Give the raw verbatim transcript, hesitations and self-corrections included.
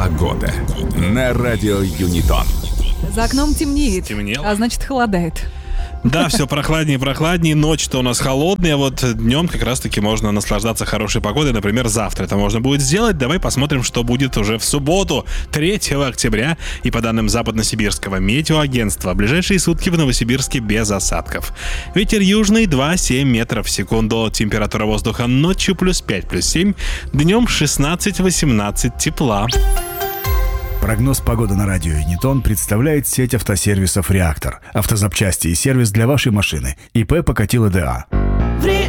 Погода на радио Юнитон. За окном темнеет, Темнело. а значит холодает. Да, все прохладнее и прохладнее. Ночь-то у нас холодная, вот днем как раз-таки можно наслаждаться хорошей погодой. Например, завтра это можно будет сделать. Давай посмотрим, что будет уже в субботу, третьего октября. И по данным Западносибирского метеоагентства, ближайшие сутки в Новосибирске без осадков. Ветер южный два семь метров в секунду. Температура воздуха ночью плюс пять, плюс семь. Днем шестнадцать восемнадцать тепла. Прогноз погоды на радио Юнитон представляет сеть автосервисов «Реактор». Автозапчасти и сервис для вашей машины. ИП Покатило ДА.